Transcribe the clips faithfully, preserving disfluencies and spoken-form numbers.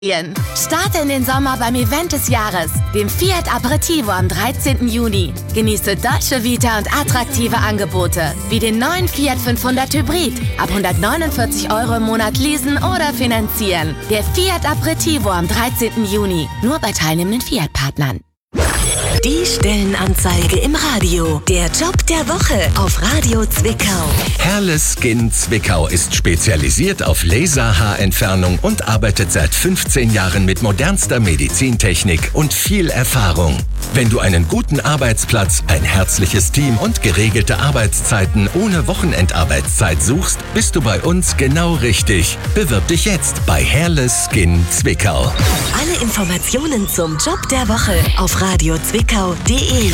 Starte in den Sommer beim Event des Jahres, dem Fiat Aperitivo am dreizehnten Juni. Genieße Dolce Vita und attraktive Angebote, wie den neuen Fiat fünfhundert Hybrid, ab hundertneunundvierzig Euro im Monat leasen oder finanzieren. Der Fiat Aperitivo am dreizehnten Juni, nur bei teilnehmenden Fiat-Partnern. Die Stellenanzeige im Radio. Der Job der Woche auf Radio Zwickau. Herles Skin Zwickau ist spezialisiert auf Laserhaarentfernung und arbeitet seit fünfzehn Jahren mit modernster Medizintechnik und viel Erfahrung. Wenn du einen guten Arbeitsplatz, ein herzliches Team und geregelte Arbeitszeiten ohne Wochenendarbeitszeit suchst, bist du bei uns genau richtig. Bewirb dich jetzt bei Herles Skin Zwickau. Alle Informationen zum Job der Woche auf radio zwickau punkt de.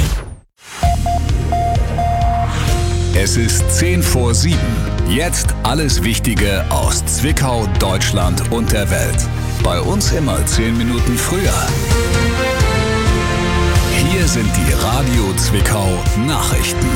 Es ist zehn vor sieben. Jetzt alles Wichtige aus Zwickau, Deutschland und der Welt. Bei uns immer zehn Minuten früher. Hier sind die Radio Zwickau Nachrichten.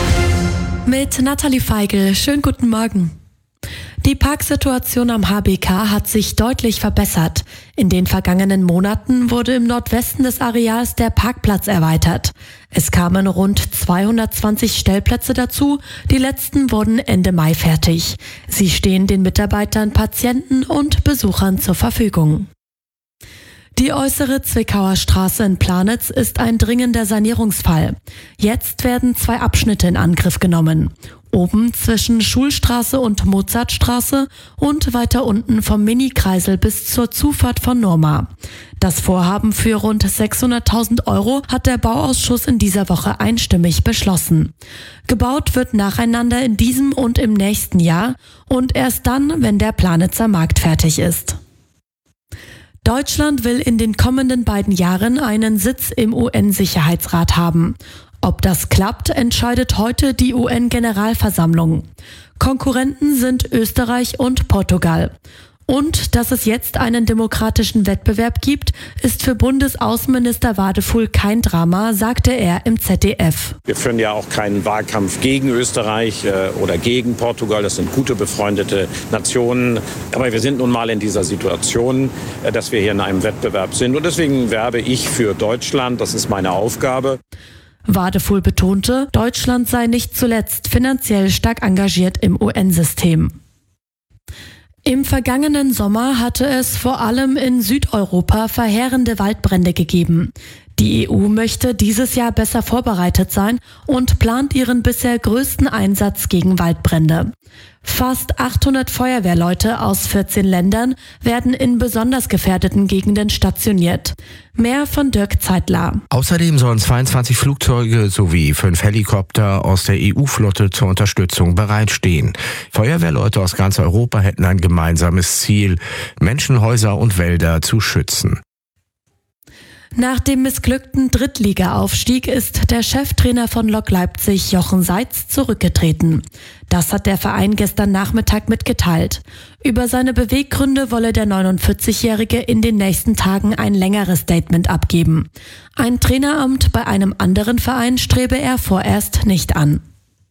Mit Nathalie Feigl. Schönen guten Morgen. Die Parksituation am H B K hat sich deutlich verbessert. In den vergangenen Monaten wurde im Nordwesten des Areals der Parkplatz erweitert. Es kamen rund zweihundertzwanzig Stellplätze dazu. Die letzten wurden Ende Mai fertig. Sie stehen den Mitarbeitern, Patienten und Besuchern zur Verfügung. Die äußere Zwickauer Straße in Planitz ist ein dringender Sanierungsfall. Jetzt werden zwei Abschnitte in Angriff genommen. Oben zwischen Schulstraße und Mozartstraße und weiter unten vom Mini-Kreisel bis zur Zufahrt von Nurma. Das Vorhaben für rund sechshunderttausend Euro hat der Bauausschuss in dieser Woche einstimmig beschlossen. Gebaut wird nacheinander in diesem und im nächsten Jahr und erst dann, wenn der Planitzer Markt fertig ist. Deutschland will in den kommenden beiden Jahren einen Sitz im U N-Sicherheitsrat haben. Ob das klappt, entscheidet heute die U N-Generalversammlung. Konkurrenten sind Österreich und Portugal. Und dass es jetzt einen demokratischen Wettbewerb gibt, ist für Bundesaußenminister Wadefuhl kein Drama, sagte er im Z D F. Wir führen ja auch keinen Wahlkampf gegen Österreich äh, oder gegen Portugal. Das sind gute, befreundete Nationen. Aber wir sind nun mal in dieser Situation, äh, dass wir hier in einem Wettbewerb sind. Und deswegen werbe ich für Deutschland. Das ist meine Aufgabe. Wadefuhl betonte, Deutschland sei nicht zuletzt finanziell stark engagiert im U N-System. Im vergangenen Sommer hatte es vor allem in Südeuropa verheerende Waldbrände gegeben. Die E U möchte dieses Jahr besser vorbereitet sein und plant ihren bisher größten Einsatz gegen Waldbrände. Fast achthundert Feuerwehrleute aus vierzehn Ländern werden in besonders gefährdeten Gegenden stationiert. Mehr von Dirk Zeitler. Außerdem sollen zweiundzwanzig Flugzeuge sowie fünf Helikopter aus der E U-Flotte zur Unterstützung bereitstehen. Feuerwehrleute aus ganz Europa hätten ein gemeinsames Ziel, Menschen, Häuser und Wälder zu schützen. Nach dem missglückten Drittliga-Aufstieg ist der Cheftrainer von Lok Leipzig, Jochen Seitz, zurückgetreten. Das hat der Verein gestern Nachmittag mitgeteilt. Über seine Beweggründe wolle der neunundvierzigjährige in den nächsten Tagen ein längeres Statement abgeben. Ein Traineramt bei einem anderen Verein strebe er vorerst nicht an.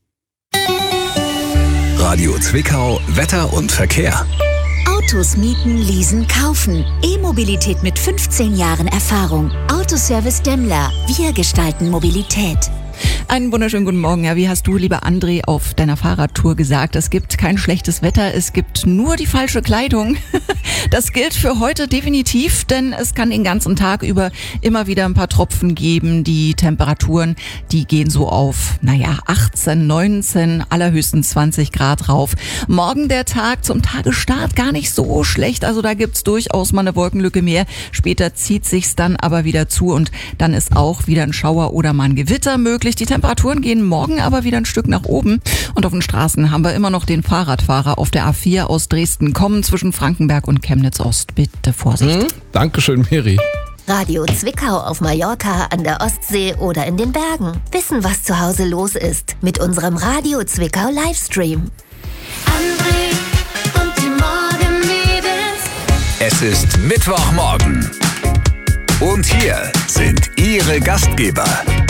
Radio Zwickau, Wetter und Verkehr. Autos mieten, leasen, kaufen. E-Mobilität mit fünfzehn Jahren Erfahrung. Autoservice Demmler. Wir gestalten Mobilität. Einen wunderschönen guten Morgen. Ja, wie hast du, lieber André, auf deiner Fahrradtour gesagt? Es gibt kein schlechtes Wetter, es gibt nur die falsche Kleidung. Das gilt für heute definitiv, denn es kann den ganzen Tag über immer wieder ein paar Tropfen geben. Die Temperaturen, die gehen so auf, naja, achtzehn, neunzehn, allerhöchstens zwanzig Grad rauf. Morgen der Tag zum Tagesstart gar nicht so schlecht. Also da gibt's durchaus mal eine Wolkenlücke mehr. Später zieht sich's dann aber wieder zu und dann ist auch wieder ein Schauer oder mal ein Gewitter möglich. Die Temperaturen gehen morgen aber wieder ein Stück nach oben und auf den Straßen haben wir immer noch den Fahrradfahrer auf der A vier aus Dresden kommen zwischen Frankenberg und Chemnitz Ost. Bitte Vorsicht. Mhm. Dankeschön, Miri. Radio Zwickau auf Mallorca, an der Ostsee oder in den Bergen. Wissen, was zu Hause los ist mit unserem Radio Zwickau Livestream. André und die Morgenmädels. Es ist Mittwochmorgen. Und hier sind Ihre Gastgeber,